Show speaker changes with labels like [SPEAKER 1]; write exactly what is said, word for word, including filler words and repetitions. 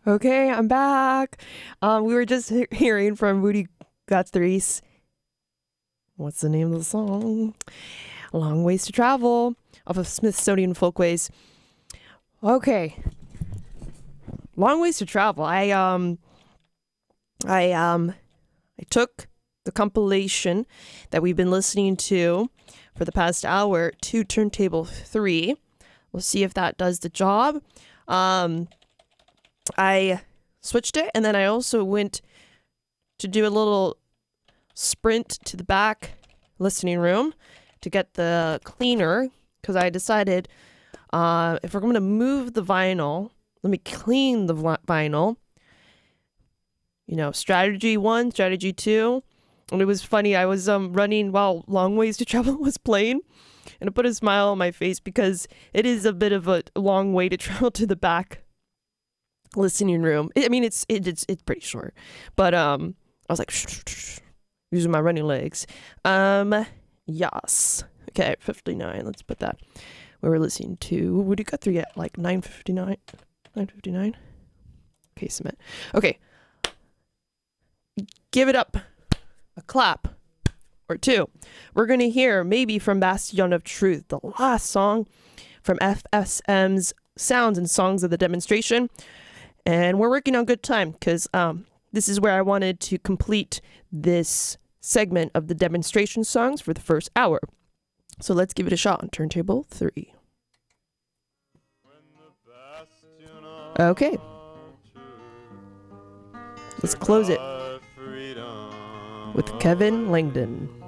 [SPEAKER 1] Okay, I'm back. Um, we were just he- hearing from Rudy Guthries. What's the name of the song? Long Ways to Travel off of Smithsonian Folkways. Okay, Long Ways to Travel. I um, I um, I took the compilation that we've been listening to for the past hour to turntable three. We'll see if that does the job. Um, I switched it, and then I also went to do a little sprint to the back listening room to get the cleaner, because I decided uh, if we're going to move the vinyl, let me clean the vinyl. You know, strategy one, strategy two. And it was funny. I was um running while Long Ways to Travel was playing, and it put a smile on my face because it is a bit of a long way to travel to the back listening room. I mean, it's it, it's it's pretty short, but um, I was like using my running legs. Um, yes. Okay, fifty-nine. Let's put that. We were listening to Woody Guthrie at like nine fifty-nine. nine fifty-nine. Okay, submit. Okay. Give it up. A clap or two. We're going to hear maybe from Bastion of Truth, the last song from F S M's Sounds and Songs of the Demonstration. And we're working on good time because um, this is where I wanted to complete this segment of the demonstration songs for the first hour. So let's give it a shot on turntable three. Okay. Let's close it with Kevin Langdon.